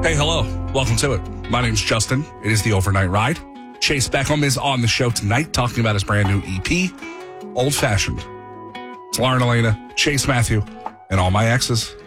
Hey, hello. Welcome to it. My name's Justin. It is the Overnight Ride. Chase Beckham is on the show tonight talking about his brand new EP, Old Fashioned. It's Lauren Elena, Chase Matthew, and all my exes.